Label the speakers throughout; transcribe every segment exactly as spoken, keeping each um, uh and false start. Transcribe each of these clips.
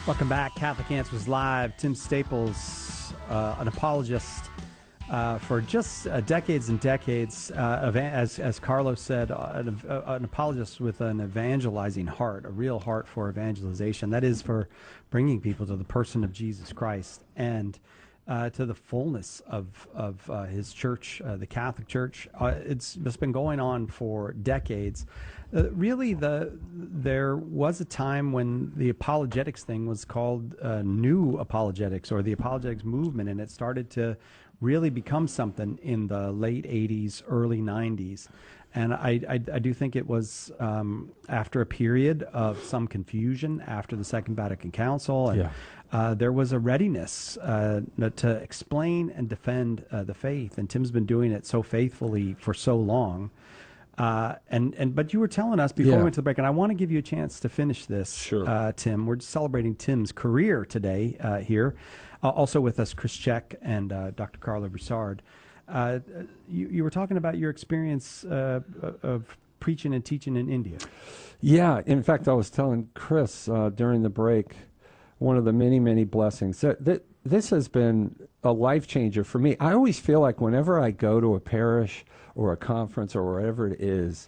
Speaker 1: Welcome back. Catholic Answers Live. Tim Staples, uh, an apologist uh, for just uh, decades and decades, uh, of, as, as Carlos said, uh, an, uh, an apologist with an evangelizing heart, a real heart for evangelization. That is for bringing people to the person of Jesus Christ and uh, to the fullness of, of uh, his church, uh, the Catholic Church. Uh, it's, it's been going on for decades. Uh, really, the there was a time when the apologetics thing was called uh, new apologetics, or the apologetics movement, and it started to really become something in the late eighties, early nineties. And I, I, I do think it was um, after a period of some confusion after the Second Vatican Council, and
Speaker 2: Yeah.
Speaker 1: uh, there was a readiness uh, to explain and defend uh, the faith. And Tim's been doing it so faithfully for so long. Uh, and, and but you were telling us before
Speaker 2: Yeah.
Speaker 1: we went to the break, and I want to give you a chance to finish this,
Speaker 2: Sure.
Speaker 1: uh, Tim. We're celebrating Tim's career today uh, here. Uh, also with us, Chris Check and uh, Doctor Carlo Broussard. Uh, you, you were talking about your experience uh, of preaching and teaching in India.
Speaker 2: Yeah, in fact, I was telling Chris uh, during the break, one of the many, many blessings. That, that this has been a life changer for me. I always feel like whenever I go to a parish or a conference or wherever it is,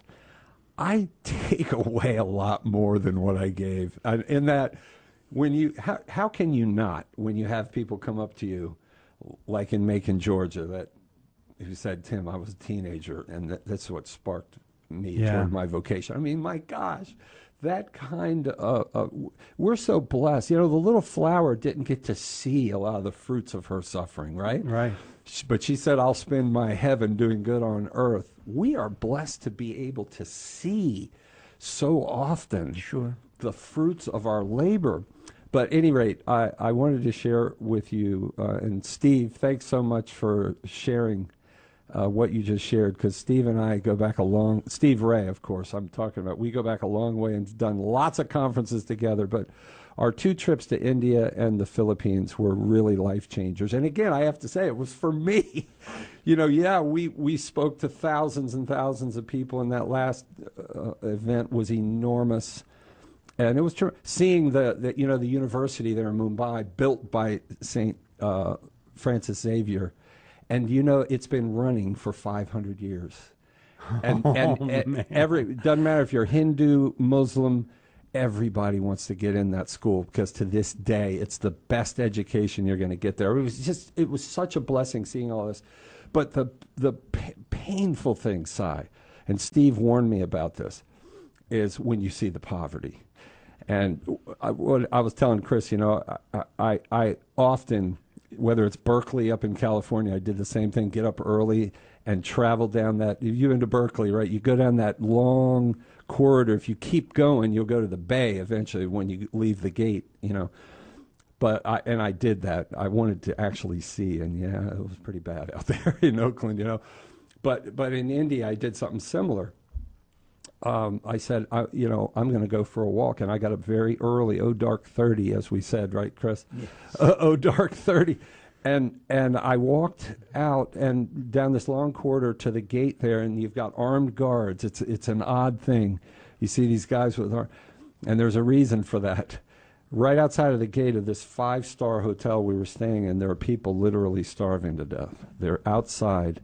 Speaker 2: I take away a lot more than what I gave. And in that, when you how, how can you not, when you have people come up to you, like in Macon, Georgia, that who said, Tim, I was a teenager, and that, that's what sparked me
Speaker 1: Yeah.
Speaker 2: toward my vocation. I mean, my gosh, that kind of, uh, we're so blessed. You know, the little flower didn't get to see a lot of the fruits of her suffering, right?
Speaker 1: Right.
Speaker 2: But she said, I'll spend my heaven doing good on earth. We are blessed to be able to see so often
Speaker 1: Sure.
Speaker 2: the fruits of our labor. But at any rate, I, I wanted to share with you, uh, and Steve, thanks so much for sharing uh, what you just shared, because Steve and I go back a long, Steve Ray, of course, I'm talking about, we go back a long way and done lots of conferences together, but our two trips to India and the Philippines were really life changers. And again, I have to say, it was for me. You know, yeah, we, we spoke to thousands and thousands of people, and that last uh, event was enormous. And it was true. Seeing the, the, you know, the university there in Mumbai, built by Saint uh, Francis Xavier, and you know, it's been running for five hundred years. And, and,
Speaker 1: Oh,
Speaker 2: and
Speaker 1: man.
Speaker 2: every it doesn't matter if you're Hindu, Muslim, everybody wants to get in that school, because to this day, it's the best education you're going to get there. It was just, it was such a blessing seeing all this. But the the p- painful thing, Si, and Steve warned me about this, is when you see the poverty. And I, what I was telling Chris, you know, I, I, I often, whether it's Berkeley up in California, I did the same thing, get up early and travel down that, you into Berkeley, right? You go down that long corridor. If you keep going, you'll go to the bay eventually when you leave the gate, you know. But I, and I did that. I wanted to actually see, and yeah, it was pretty bad out there in Oakland, you know. But, but in India, I did something similar. Um, I said, I, you know, I'm going to go for a walk, and I got up very early, oh dark thirty, as we said, right, Chris?
Speaker 1: Yes.
Speaker 2: Uh, oh dark thirty, and and I walked out and down this long corridor to the gate there, and you've got armed guards. It's it's an odd thing. You see these guys with arms, and there's a reason for that. Right outside of the gate of this five-star hotel we were staying in, there are people literally starving to death. They're outside,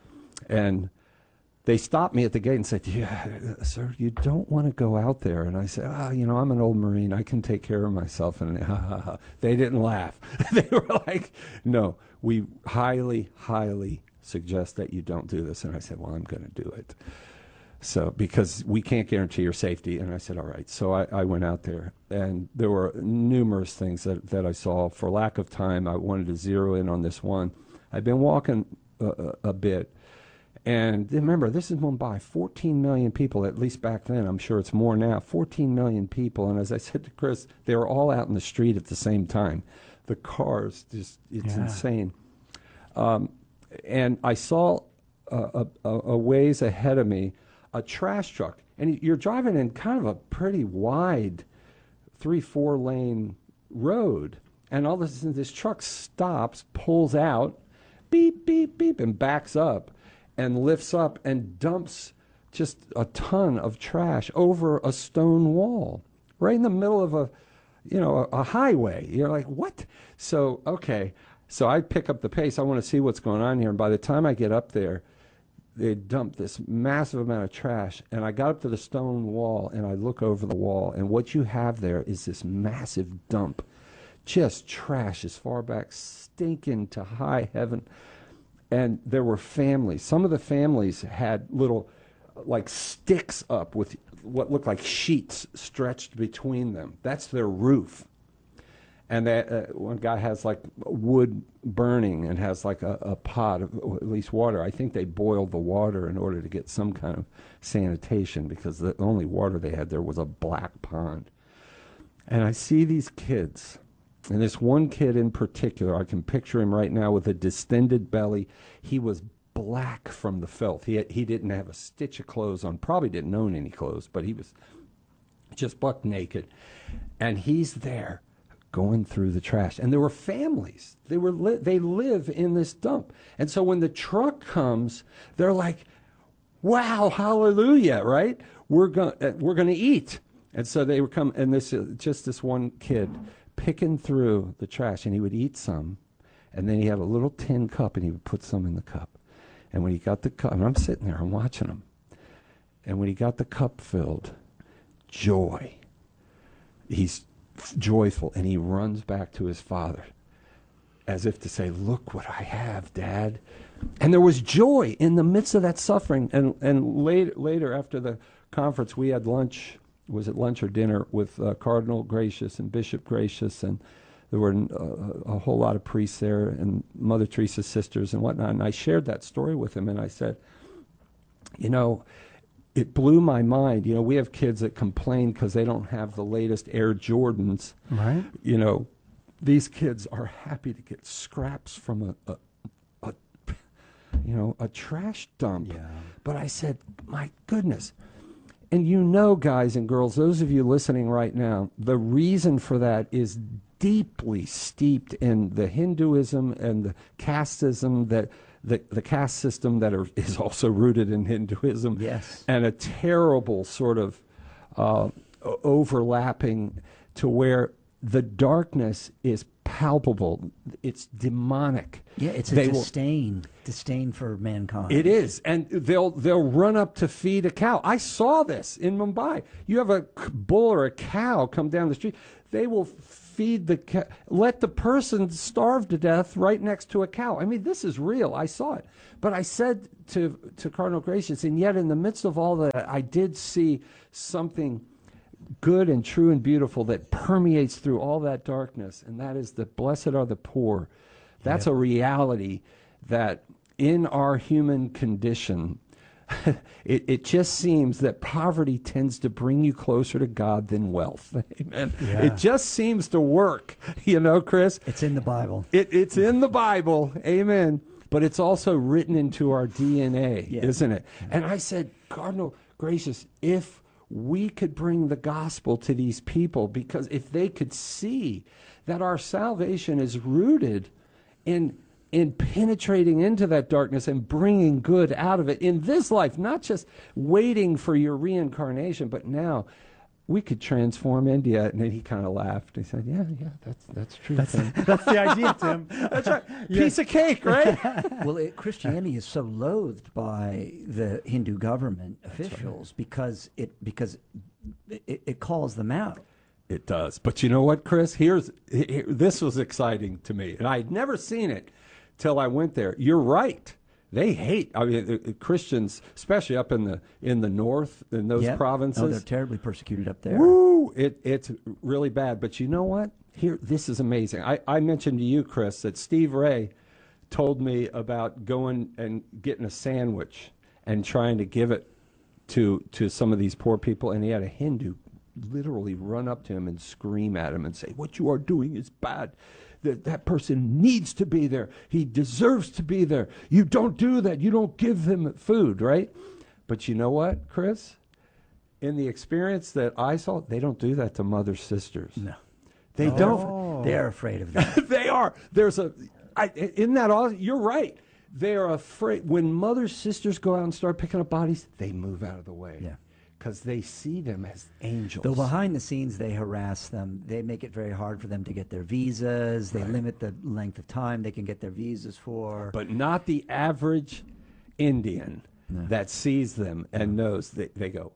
Speaker 2: and they stopped me at the gate and said, yeah, sir, you don't want to go out there. And I said, ah, oh, you know, I'm an old Marine. I can take care of myself. And ha, ha, ha. They didn't laugh. They were like, no, we highly, highly suggest that you don't do this. And I said, well, I'm going to do it. So, because we can't guarantee your safety. And I said, all right. So I, I went out there, and there were numerous things that, that I saw. For lack of time, I wanted to zero in on this one. I've been walking a, a, a bit. And remember, this is Mumbai, fourteen million people, at least back then. I'm sure it's more now, fourteen million people. And as I said to Chris, they were all out in the street at the same time. The cars, just, it's
Speaker 1: Yeah.
Speaker 2: insane. Um, and I saw a, a, a ways ahead of me a trash truck. And you're driving in kind of a pretty wide three, four lane road. And all of a sudden, this truck stops, pulls out, beep, beep, beep, and backs up. And lifts up and dumps just a ton of trash over a stone wall, right in the middle of a, you know, a, a highway. You're like, what? So, okay. So I pick up the pace. I want to see what's going on here. And by the time I get up there, they dumped this massive amount of trash. And I got up to the stone wall, and I look over the wall. And what you have there is this massive dump. Just trash as far back, stinking to high heaven. And there were families. Some of the families had little, like, sticks up with what looked like sheets stretched between them. That's their roof. And that, uh, one guy has, like, wood burning and has, like, a, a pot of at least water. I think they boiled the water in order to get some kind of sanitation, because the only water they had there was a black pond. And I see these kids. And this one kid in particular, I can picture him right now with a distended belly. He was black from the filth. He had, he didn't have a stitch of clothes on, probably didn't own any clothes, but he was just buck naked. And he's there going through the trash. And there were families. They were li- they live in this dump. And so when the truck comes, they're like, wow, hallelujah, right? We're going uh, we're going to eat. And so they would come, and this uh, just this one kid picking through the trash, and he would eat some, and then he had a little tin cup, and he would put some in the cup. And when he got the cup, and I'm sitting there, I'm watching him, and when he got the cup filled, joy. He's f- joyful, and he runs back to his father, as if to say, look what I have, Dad. And there was joy in the midst of that suffering. And and later, later after the conference, we had lunch. Was it lunch or dinner with uh, Cardinal Gracious and Bishop Gracious, and there were uh, a whole lot of priests there and Mother Teresa's sisters and whatnot. And I shared that story with him, and I said, you know, it blew my mind. You know, we have kids that complain because they don't have the latest Air Jordans.
Speaker 1: Right.
Speaker 2: You know, these kids are happy to get scraps from a, a, a you know, a trash dump.
Speaker 1: Yeah.
Speaker 2: But I said, my goodness. And you know, guys and girls, those of you listening right now, the reason for that is deeply steeped in the Hinduism and the casteism, that the, the caste system that are, is also rooted in Hinduism.
Speaker 1: Yes.
Speaker 2: And a terrible sort of uh, overlapping to where the darkness is palpable. It's demonic.
Speaker 3: Yeah, it's a
Speaker 2: They will-
Speaker 3: disdain, disdain for mankind.
Speaker 2: It is, and they'll they'll run up to feed a cow. I saw this in Mumbai. You have a c- bull or a cow come down the street. They will feed the cow, let the person starve to death right next to a cow. I mean, this is real. I saw it. But I said to to Cardinal Gracious, and yet in the midst of all that, I did see something good and true and beautiful that permeates through all that darkness, and that is that blessed are the poor. That's
Speaker 1: Yep.
Speaker 2: a reality that in our human condition, it, it just seems that poverty tends to bring you closer to God than wealth. Amen.
Speaker 1: Yeah.
Speaker 2: It just seems to work, you know, Chris.
Speaker 3: It's in the Bible.
Speaker 2: It, it's in the Bible, amen, but it's also written into our D N A,
Speaker 3: Yeah.
Speaker 2: isn't it? And I said, Cardinal Gracious, if we could bring the gospel to these people, because if they could see that our salvation is rooted in in penetrating into that darkness and bringing good out of it in this life, not just waiting for your reincarnation, but now we could transform India. And then he kind of laughed. He said, yeah, yeah, that's that's true.
Speaker 1: That's,
Speaker 2: Tim.
Speaker 1: that's the idea, Tim.
Speaker 2: That's right. Piece of cake, right?
Speaker 3: Well, it, Christianity is so loathed by the Hindu government officials because it because it, it calls them out.
Speaker 2: It does. But you know what, Chris? Here's here, this was exciting to me, and I had never seen it till I went there. You're right. They hate. I mean, uh, uh, Christians, especially up in the in the north in those
Speaker 3: Yep.
Speaker 2: provinces.
Speaker 3: Oh, they're terribly persecuted up there.
Speaker 2: Woo! It it's really bad. But you know what? Here, this is amazing. I, I mentioned to you, Chris, that Steve Ray told me about going and getting a sandwich and trying to give it to to some of these poor people, and he had a Hindu literally run up to him and scream at him and say, "What you are doing is bad. That that person needs to be there. He deserves to be there. You don't do that. You don't give them food," right? But you know what, Chris? In the experience that I saw, they don't do that to mother sisters.
Speaker 3: No,
Speaker 2: They
Speaker 1: Oh.
Speaker 2: don't.
Speaker 3: they're afraid of that.
Speaker 2: They are. There's a. I, isn't that all? You're right. They are afraid. When mother sisters go out and start picking up bodies, they move out of the way.
Speaker 3: Yeah.
Speaker 2: because they see them as angels.
Speaker 3: Though behind the scenes, they harass them. They make it very hard for them to get their visas. They right. limit the length of time they can get their visas for.
Speaker 2: But not the average Indian no. that sees them and knows. They, they go,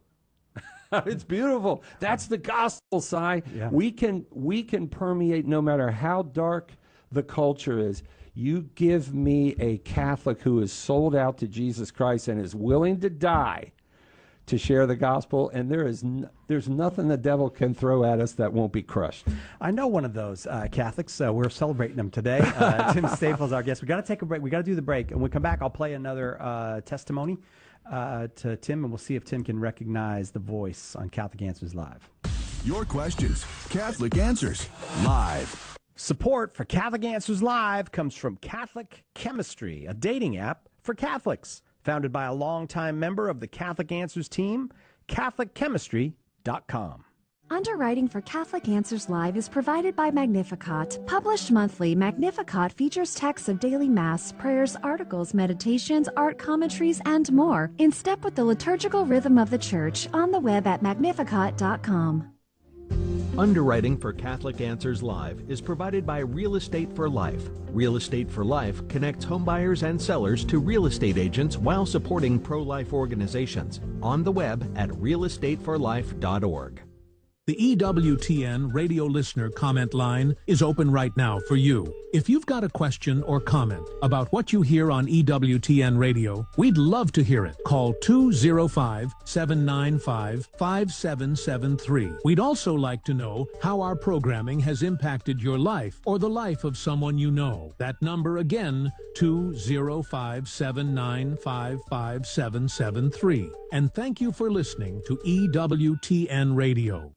Speaker 2: it's beautiful. That's the gospel, Si. Yeah. We can, we can permeate no matter how dark the culture is. You give me a Catholic who is sold out to Jesus Christ and is willing to die to share the gospel, and there is n- there's nothing the devil can throw at us that won't be crushed.
Speaker 1: I know one of those uh, Catholics. Uh, we're celebrating them today. Uh, Tim Staples, our guest. We got to take a break. We got to do the break, and when we come back, I'll play another uh, testimony uh, to Tim, and we'll see if Tim can recognize the voice on Catholic Answers Live.
Speaker 4: Your questions, Catholic Answers Live.
Speaker 1: Support for Catholic Answers Live comes from Catholic Chemistry, a dating app for Catholics. Founded by a longtime member of the Catholic Answers team, Catholic Chemistry dot com.
Speaker 5: Underwriting for Catholic Answers Live is provided by Magnificat. Published monthly, Magnificat features texts of daily Mass, prayers, articles, meditations, art commentaries, and more, in step with the liturgical rhythm of the Church, on the web at Magnificat dot com.
Speaker 6: Underwriting for Catholic Answers Live is provided by Real Estate for Life. Real Estate for Life connects homebuyers and sellers to real estate agents while supporting pro-life organizations. On the web at real estate for life dot org.
Speaker 7: The E W T N radio listener comment line is open right now for you. If you've got a question or comment about what you hear on E W T N radio, we'd love to hear it. Call two oh five, seven nine five, five seven seven three. We'd also like to know how our programming has impacted your life or the life of someone you know. That number again, two oh five, seven nine five, five seven seven three. And thank you for listening to E W T N Radio.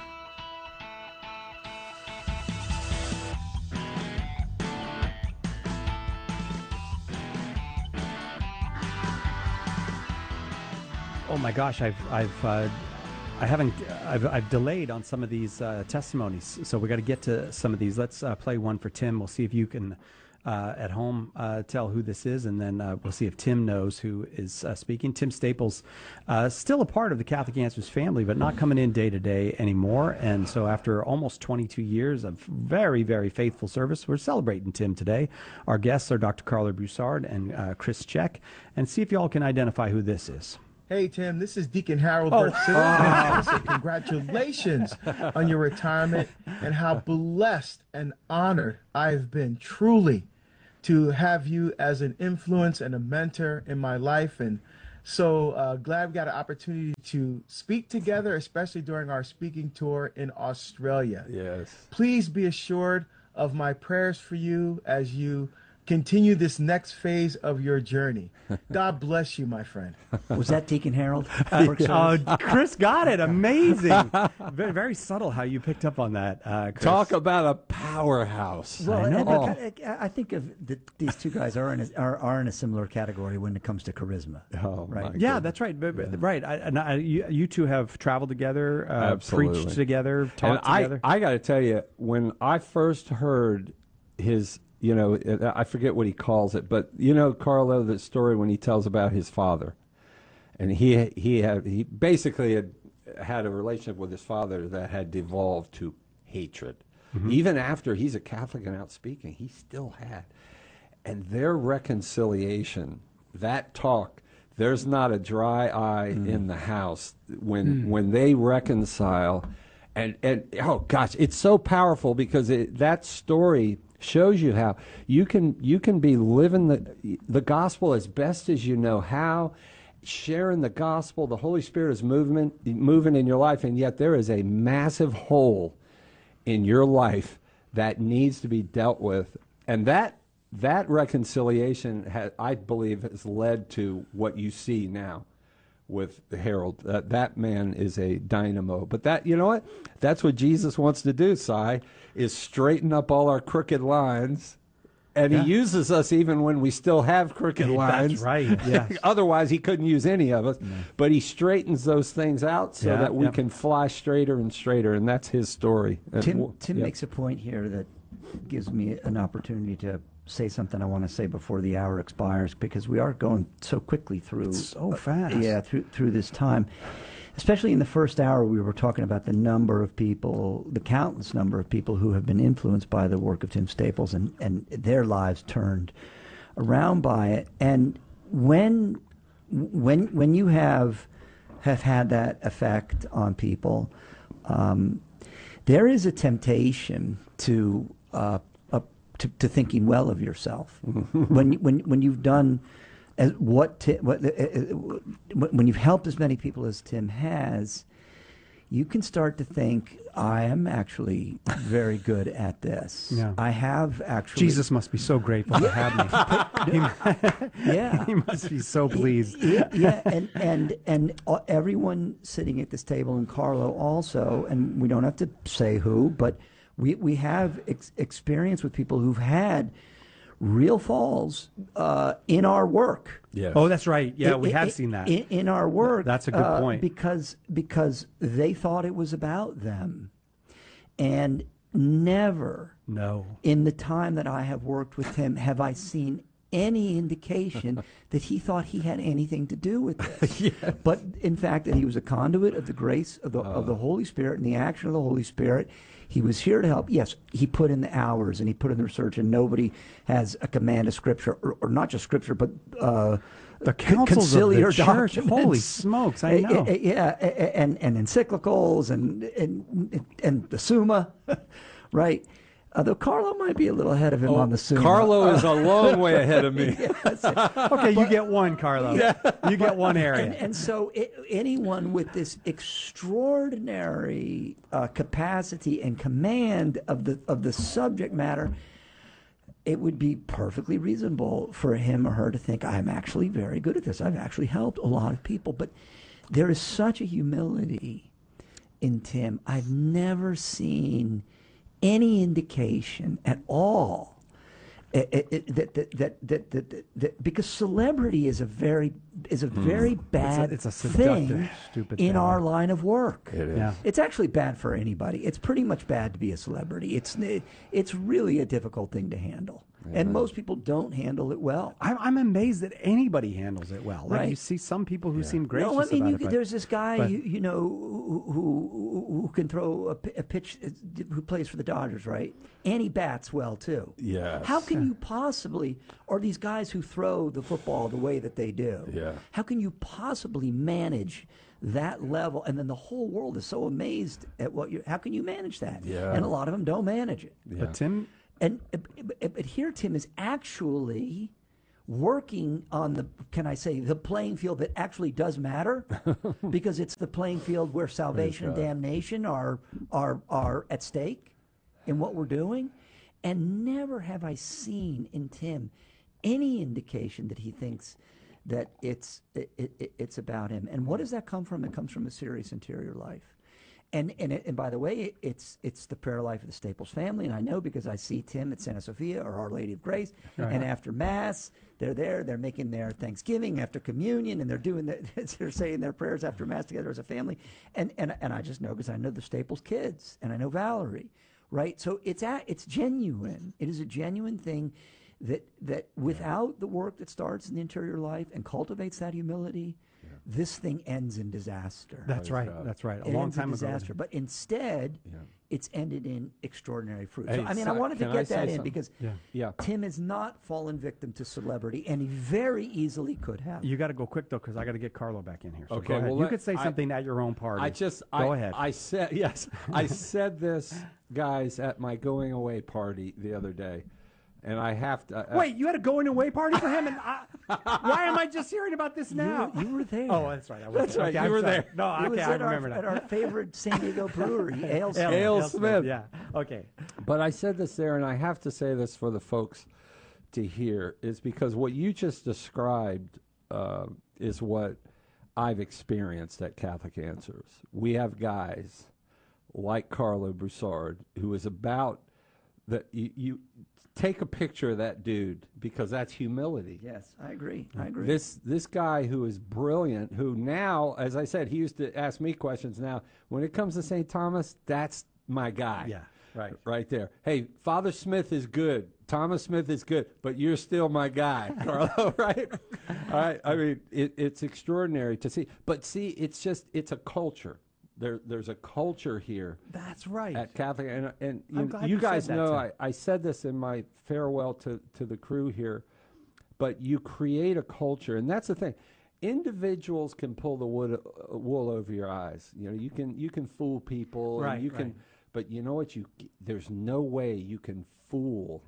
Speaker 1: Oh my gosh, I've I've uh, I haven't I've I've delayed on some of these uh, testimonies, so we got to get to some of these. Let's uh, play one for Tim. We'll see if you can uh, at home uh, tell who this is, and then uh, we'll see if Tim knows who is uh, speaking. Tim Staples, uh, still a part of the Catholic Answers family, but not coming in day to day anymore. And so, after almost twenty-two years of very very faithful service, we're celebrating Tim today. Our guests are Doctor Carlo Broussard and uh, Chris Check, and see if you all can identify who this is.
Speaker 8: Hey, Tim, this is Deacon Harold
Speaker 1: Oh.
Speaker 8: Bertsillo. Congratulations on your retirement and how blessed and honored I've been truly to have you as an influence and a mentor in my life. And so uh, glad we got an opportunity to speak together, especially during our speaking tour in Australia.
Speaker 2: Yes.
Speaker 8: Please be assured of my prayers for you as you continue this next phase of your journey. God bless you, my friend.
Speaker 3: Was that Deacon Harold?
Speaker 1: Oh, Chris got it. Amazing. Very, very subtle how you picked up on that, uh, Chris.
Speaker 2: Talk about a powerhouse.
Speaker 3: Well,
Speaker 1: I know.
Speaker 3: and look, I, I think of the, these two guys are in a, are, are in a similar category when it comes to charisma.
Speaker 2: Oh,
Speaker 3: right?
Speaker 2: my
Speaker 1: Yeah,
Speaker 2: goodness.
Speaker 1: that's right. But- but- Right. I, and I, you, you two have traveled together, uh,
Speaker 2: Absolutely.
Speaker 1: preached together,
Speaker 2: And
Speaker 1: taught
Speaker 2: I,
Speaker 1: together.
Speaker 2: I got to tell you, when I first heard his, you know, I forget what he calls it, but you know, Carlo, the story when he tells about his father, and he he had he basically had had a relationship with his father that had devolved to hatred. Mm-hmm. Even after he's a Catholic and out speaking, he still had, and their reconciliation, that talk. There's not a dry eye mm. in the house when mm. when they reconcile, and and oh gosh, it's so powerful because it, that story shows you how you can you can be living the the gospel as best as you know how, sharing the gospel. The Holy Spirit is moving moving in your life, and yet there is a massive hole in your life that needs to be dealt with, and that that reconciliation, ha, I believe, has led to what you see now with Harold. Uh, that man is a dynamo. But that, you know what? That's what Jesus wants to do, Si, is straighten up all our crooked lines. And yeah. he uses us even when we still have crooked lines.
Speaker 1: That's right. Yeah.
Speaker 2: Otherwise, he couldn't use any of us. No. But he straightens those things out so
Speaker 1: yeah,
Speaker 2: that we
Speaker 1: yeah.
Speaker 2: can fly straighter and straighter. And that's his story.
Speaker 3: Tim, Tim
Speaker 2: yeah.
Speaker 3: makes a point here that gives me an opportunity to say something I want to say before the hour expires, because we are going so quickly through
Speaker 1: so fast.
Speaker 3: Uh, yeah, through through this time. especially in the first hour, we were talking about the number of people, the countless number of people who have been influenced by the work of Tim Staples and, and their lives turned around by it. And when when when you have have had that effect on people, um, there is a temptation to uh, uh, to, to thinking well of yourself when when when you've done as what, Ti- what uh, uh, when you've helped as many people as Tim has. You can start to think, I am actually very good at this.
Speaker 1: Yeah.
Speaker 3: I have actually.
Speaker 1: Jesus must be so grateful to have me.
Speaker 3: Yeah.
Speaker 1: He must be so pleased.
Speaker 3: Yeah, yeah, and and and uh, everyone sitting at this table, and Carlo also, and we don't have to say who, but we we have ex- experience with people who've had real falls uh, in our work.
Speaker 2: Yeah.
Speaker 1: Oh, that's right. Yeah, we
Speaker 3: I-
Speaker 1: have
Speaker 3: I-
Speaker 1: seen that.
Speaker 3: in, in our work.
Speaker 1: That's a good
Speaker 3: uh,
Speaker 1: point.
Speaker 3: because because they thought it was about them, and never
Speaker 1: No.
Speaker 3: in the time that I have worked with him have I seen any indication that he thought he had anything to do with this.
Speaker 2: Yes.
Speaker 3: But in fact, that he was a conduit of the grace of the of the Holy Spirit and the action of the Holy Spirit. He was here to help. Yes, he put in the hours and he put in the research, and nobody has a command of Scripture, or, or not just Scripture, but uh,
Speaker 1: The councils of the
Speaker 3: conciliar
Speaker 1: church.
Speaker 3: documents.
Speaker 1: Holy smokes, I
Speaker 3: Uh,
Speaker 1: know.
Speaker 3: uh, Yeah, uh, and and encyclicals and and and the Summa, right? Although Carlo might be a little ahead of him on the Summa.
Speaker 2: Carlo is a long way ahead of me.
Speaker 1: Okay, you get one, Carlo. You get one area.
Speaker 3: And, and so it, anyone with this extraordinary uh, capacity and command of the of the subject matter, it would be perfectly reasonable for him or her to think, I'm actually very good at this. I've actually helped a lot of people. But there is such a humility in Tim. I've never seen any indication at all it, it, it, that, that, that, that, that, that because celebrity is a very is a very bad
Speaker 1: it's a seductive,
Speaker 3: thing
Speaker 1: stupid
Speaker 3: in
Speaker 1: thing.
Speaker 3: our line of work.
Speaker 2: It is.
Speaker 1: Yeah.
Speaker 3: It's actually bad for anybody. It's pretty much bad to be a celebrity. It's it's really a difficult thing to handle, and most people don't handle it well.
Speaker 1: I'm, I'm amazed that anybody handles it well. Like
Speaker 3: Right.
Speaker 1: you see some people who seem gracious
Speaker 3: No, I mean,
Speaker 1: about
Speaker 3: you,
Speaker 1: it. but-
Speaker 3: there's this guy,
Speaker 1: but-
Speaker 3: you, you know, who, who who can throw a, pi- a pitch, uh, who plays for the Dodgers, right? And he bats well too.
Speaker 2: Yes.
Speaker 3: How can you possibly, or these guys who throw the football the way that they do?
Speaker 2: Yeah.
Speaker 3: How can you possibly manage that level? And then the whole world is so amazed at what you. How can you manage that?
Speaker 2: Yeah.
Speaker 3: And a lot of them don't manage it.
Speaker 1: But Tim,
Speaker 3: And uh, but but here, Tim is actually working on the, can I say, the playing field that actually does matter, because it's the playing field where salvation and damnation are are are at stake in what we're doing. And never have I seen in Tim any indication that he thinks that it's it, it, it's about him. And what does that come from? It comes from a serious interior life. And and it, and by the way, it's it's the prayer life of the Staples family, and I know because I see Tim at Santa Sophia or Our Lady of Grace, and after Mass, they're there, they're making their Thanksgiving after communion, and they're doing the, they're saying their prayers after Mass together as a family, and and and I just know because I know the Staples kids, and I know Valerie, right? So it's at, it's genuine. It is a genuine thing that that without the work that starts in the interior life and cultivates that humility. This thing ends in disaster.
Speaker 1: that's right. That's right. A
Speaker 3: It
Speaker 1: long
Speaker 3: ends in
Speaker 1: time ago.
Speaker 3: disaster. But instead, it's ended in extraordinary fruit.
Speaker 2: Hey,
Speaker 3: so, I mean, I
Speaker 2: Si-
Speaker 3: wanted to
Speaker 2: can I
Speaker 3: get
Speaker 2: say
Speaker 3: that in
Speaker 2: something?
Speaker 3: because
Speaker 1: Yeah.
Speaker 2: Yeah.
Speaker 3: Tim has not fallen victim to celebrity, and he very easily could have.
Speaker 1: You got to go quick though, because I got to get Carlo back in here. So
Speaker 2: Okay,
Speaker 1: go ahead.
Speaker 2: well,
Speaker 1: you
Speaker 2: let-
Speaker 1: could say
Speaker 2: I-
Speaker 1: something at your own party.
Speaker 2: I just
Speaker 1: go
Speaker 2: I,
Speaker 1: ahead.
Speaker 2: I said yes. I said this, guys, at my going away party the other day, and I have to. Uh,
Speaker 1: Wait, you had a going away party for him, and I, why am I just hearing about this
Speaker 3: you,
Speaker 1: now?
Speaker 3: were, you were there.
Speaker 1: Oh, that's right. I was
Speaker 2: That's
Speaker 1: there.
Speaker 2: right,
Speaker 1: Okay,
Speaker 2: you
Speaker 1: I'm
Speaker 2: were
Speaker 1: sorry.
Speaker 2: there.
Speaker 1: No,
Speaker 3: He
Speaker 1: okay,
Speaker 3: was
Speaker 1: I
Speaker 3: at, our,
Speaker 1: remember
Speaker 3: at
Speaker 1: now.
Speaker 3: our favorite San Diego brewery, Ale Smith.
Speaker 2: Ale Smith.
Speaker 1: Yeah. Okay.
Speaker 2: But I said this there, and I have to say this for the folks to hear, is because what you just described uh, is what I've experienced at Catholic Answers. We have guys like Carlo Broussard, who is about that. You, you take a picture of that dude, because that's humility.
Speaker 3: Yes, I agree. I agree.
Speaker 2: This this guy who is brilliant, who now, as I said, he used to ask me questions. Now, when it comes to Saint Thomas, that's my guy.
Speaker 1: Yeah. Right.
Speaker 2: Right there. Hey, Father Smith is good. Thomas Smith is good, but you're still my guy, Carlo, right? All right. I mean, it, it's extraordinary to see. But see, it's just, it's a culture. There, there's a culture here.
Speaker 1: That's right.
Speaker 2: At Catholic, and, and
Speaker 1: I'm
Speaker 2: you,
Speaker 1: glad
Speaker 2: you
Speaker 1: you
Speaker 2: guys
Speaker 1: said that,
Speaker 2: know,
Speaker 1: Tim.
Speaker 2: I, I said this in my farewell to, to the crew here, but you create a culture, and that's the thing. Individuals can pull the wood, uh, wool over your eyes. You know, you can you can fool people,
Speaker 1: Right,
Speaker 2: and you
Speaker 1: right.
Speaker 2: can, but you know what? You there's no way you can fool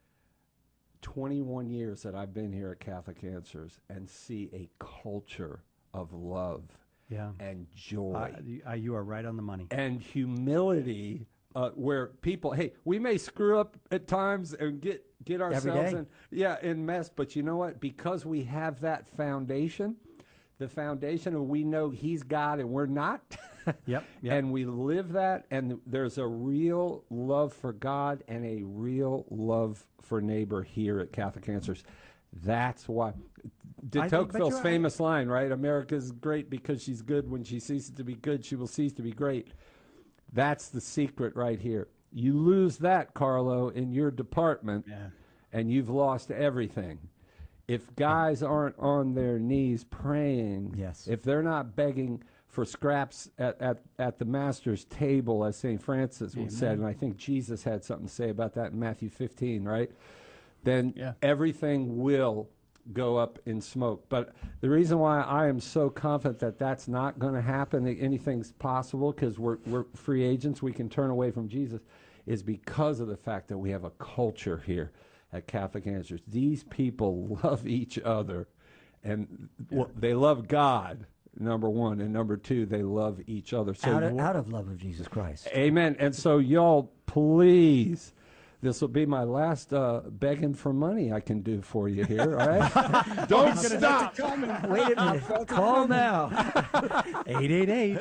Speaker 2: twenty-one years that I've been here at Catholic Answers and see a culture of love
Speaker 1: Yeah.
Speaker 2: and joy
Speaker 1: Uh, you, uh, you are right on the money.
Speaker 2: and humility, uh, where people, hey, we may screw up at times and get get ourselves
Speaker 3: day.
Speaker 2: in, yeah, in mess, but you know what? Because we have that foundation, the foundation of we know He's God and we're not.
Speaker 1: Yep, yep.
Speaker 2: And we live that, and there's a real love for God and a real love for neighbor here at Catholic Answers. That's why. De
Speaker 1: I think- but
Speaker 2: Tocqueville's
Speaker 1: you're-
Speaker 2: famous line, right? America's great because she's good. When she ceases to be good, she will cease to be great. That's the secret right here. You lose that, Carlo, in your department,
Speaker 1: Yeah.
Speaker 2: and you've lost everything. If guys aren't on their knees praying,
Speaker 3: Yes.
Speaker 2: if they're not begging for scraps at, at, at the master's table, as Saint Francis would said, and I think Jesus had something to say about that in Matthew fifteen, right? Then
Speaker 1: Yeah.
Speaker 2: everything will go up in smoke. But the reason why I am so confident that that's not going to happen, that anything's possible, because we're, we're free agents, we can turn away from Jesus, is because of the fact that we have a culture here at Catholic Answers. These people love each other, and well, they love God, number one, and number two, they love each other. So
Speaker 3: out, of,
Speaker 2: you-
Speaker 3: out of love of Jesus Christ.
Speaker 2: Amen. And so, y'all, please, this will be my last uh, begging for money I can do for you here, all right? Don't stop.
Speaker 3: Wait a minute. Call now.
Speaker 1: eight eight eight.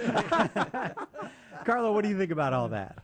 Speaker 1: Carlo, what do you think about all that?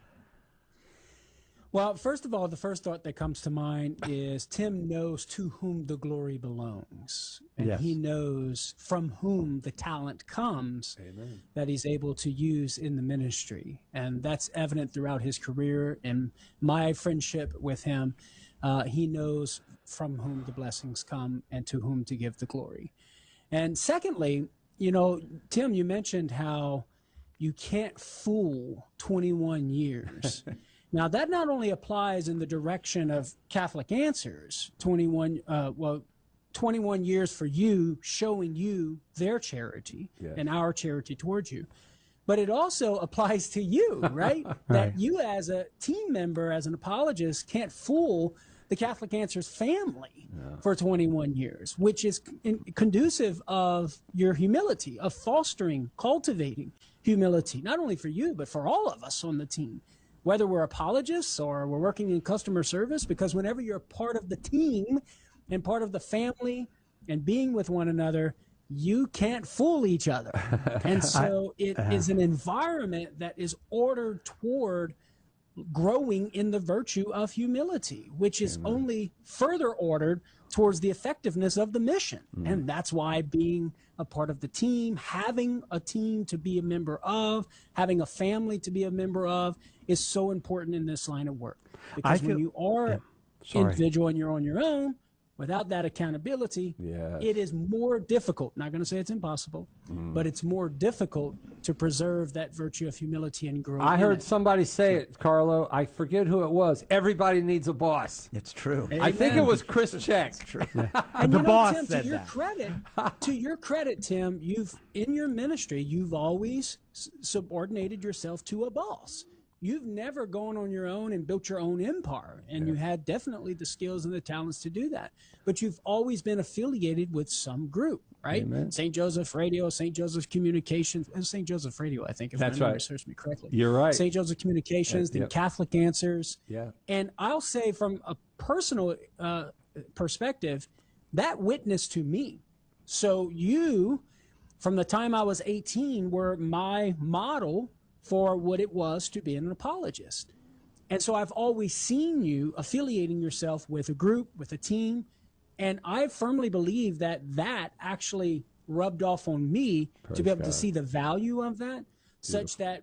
Speaker 9: Well, first of all, the first thought that comes to mind is Tim knows to whom the glory belongs. And
Speaker 1: Yes.
Speaker 9: he knows from whom the talent comes that he's able to use in the ministry. And that's evident throughout his career and my friendship with him. Uh, he knows from whom the blessings come and to whom to give the glory. And secondly, you know, Tim, you mentioned how you can't fool twenty-one years. Now, that not only applies in the direction of Catholic Answers, twenty-one, uh, well, twenty-one years for you, showing you their charity
Speaker 2: Yes.
Speaker 9: and our charity towards you, but it also applies to you, right? That you as a team member, as an apologist, can't fool the Catholic Answers family for twenty-one years, which is in, conducive of your humility, of fostering, cultivating humility, not only for you, but for all of us on the team. Whether we're apologists or we're working in customer service, because whenever you're part of the team and part of the family and being with one another, you can't fool each other. And so it is an environment that is ordered toward growing in the virtue of humility, which is only further ordered towards the effectiveness of the mission. And that's why being a part of the team, having a team to be a member of, having a family to be a member of, is so important in this line of work. Because
Speaker 1: feel-
Speaker 9: when you are
Speaker 1: Sorry.
Speaker 9: individual and you're on your own, without that accountability,
Speaker 2: Yes.
Speaker 9: it is more difficult. Not going to say it's impossible, but it's more difficult to preserve that virtue of humility and grow.
Speaker 2: I
Speaker 9: in
Speaker 2: heard
Speaker 9: it.
Speaker 2: somebody say it, Carlo. I forget who it was. Everybody needs a boss.
Speaker 3: It's true.
Speaker 2: I think it
Speaker 9: Amen.
Speaker 2: was Chris Check.
Speaker 9: And
Speaker 1: The
Speaker 9: you know,
Speaker 1: boss
Speaker 9: Tim,
Speaker 1: said
Speaker 9: to your
Speaker 1: that.
Speaker 9: credit, to your credit, Tim, you've in your ministry, you've always s- subordinated yourself to a boss. You've never gone on your own and built your own empire, and you had definitely the skills and the talents to do that. But you've always been affiliated with some group, right?
Speaker 2: Amen.
Speaker 9: Saint Joseph Radio, Saint Joseph Communications, and Saint Joseph Radio, I think, if
Speaker 2: That's
Speaker 9: my memory
Speaker 2: right.
Speaker 9: serves me correctly.
Speaker 2: You're right.
Speaker 9: Saint Joseph Communications,
Speaker 2: Yeah,
Speaker 9: then
Speaker 2: yep.
Speaker 9: Catholic Answers.
Speaker 2: Yeah.
Speaker 9: And I'll say from a personal uh, perspective, that witnessed to me. So you, from the time I was eighteen, were my model for what it was to be an apologist. And so I've always seen you affiliating yourself with a group, with a team. And I firmly believe that that actually rubbed off on me to be able to see the value of that, such that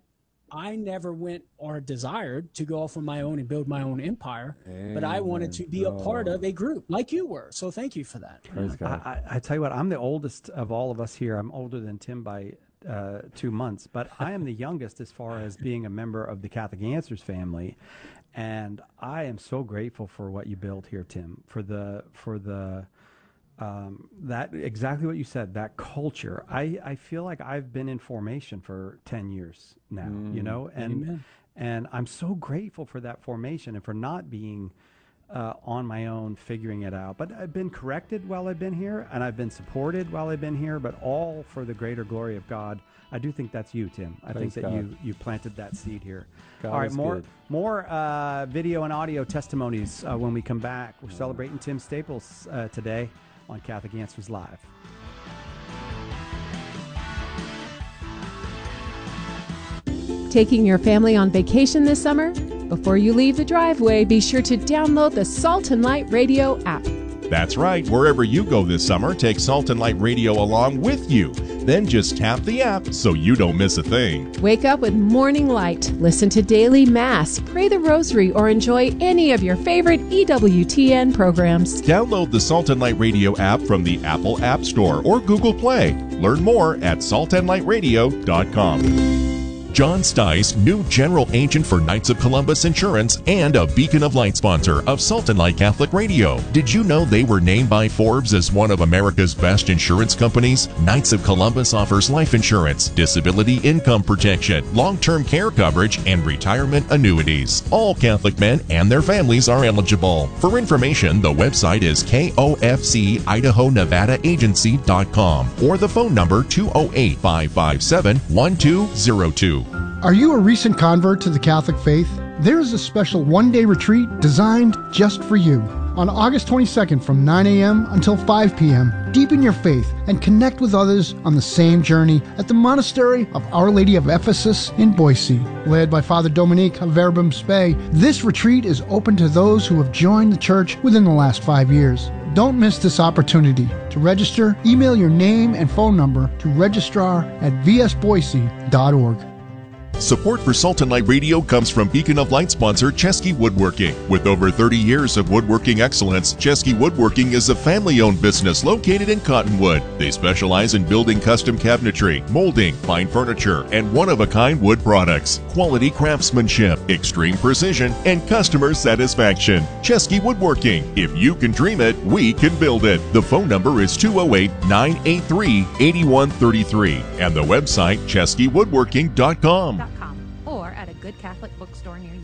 Speaker 9: I never went or desired to go off on my own and build my own empire, but I wanted to be a part of a group like you were. So thank you for that.
Speaker 2: Praise God.
Speaker 1: I, I, I tell you what, I'm the oldest of all of us here. I'm older than Tim by uh, two months, but I am the youngest as far as being a member of the Catholic Answers family. And I am so grateful for what you built here, Tim, for the, for the, Um, that exactly what you said, that culture. I, I feel like I've been in formation for ten years now, mm, you know, and amen. And I'm so grateful for that formation and for not being uh, on my own figuring it out. But I've been corrected while I've been here, and I've been supported while I've been here, but all for the greater glory of God. I do think that's you, Tim. I
Speaker 2: Praise
Speaker 1: think that
Speaker 2: God.
Speaker 1: you you planted that seed here.
Speaker 2: God
Speaker 1: all right,
Speaker 2: is
Speaker 1: more
Speaker 2: good.
Speaker 1: more uh, video and audio testimonies uh, when we come back. We're celebrating Tim Staples uh, today on Catholic Answers Live.
Speaker 10: Taking your family on vacation this summer? Before you leave the driveway, be sure to download the Salt and Light Radio app.
Speaker 11: That's right. Wherever you go this summer, take Salt and Light Radio along with you. Then just tap the app so you don't miss a thing.
Speaker 10: Wake up with Morning Light, listen to Daily Mass, pray the Rosary, or enjoy any of your favorite E W T N programs.
Speaker 11: Download the Salt and Light Radio app from the Apple App Store or Google Play. Learn more at salt and light radio dot com. John Stice, new General Agent for Knights of Columbus Insurance and a Beacon of Light sponsor of Salt and Light Catholic Radio. Did you know they were named by Forbes as one of America's best insurance companies? Knights of Columbus offers life insurance, disability income protection, long-term care coverage, and retirement annuities. All Catholic men and their families are eligible. For information, the website is K O F C Idaho Nevada Agency dot com or the phone number two oh eight, five five seven, one two oh two.
Speaker 12: Are you a recent convert to the Catholic faith? There is a special one-day retreat designed just for you. On August twenty-second from nine a.m. until five p.m., deepen your faith and connect with others on the same journey at the Monastery of Our Lady of Ephesus in Boise. Led by Father Dominique of Verbum Spei, this retreat is open to those who have joined the church within the last five years. Don't miss this opportunity. To register, email your name and phone number to registrar at v s boise dot org.
Speaker 11: Support for Salt and Light Radio comes from Beacon of Light sponsor Chesky Woodworking. With over thirty years of woodworking excellence, Chesky Woodworking is a family-owned business located in Cottonwood. They specialize in building custom cabinetry, molding, fine furniture, and one-of-a-kind wood products. Quality craftsmanship, extreme precision, and customer satisfaction. Chesky Woodworking. If you can dream it, we can build it. The phone number is two oh eight, nine eight three, eight one three three and the website chesky woodworking dot com.
Speaker 13: Or at a good Catholic bookstore near you.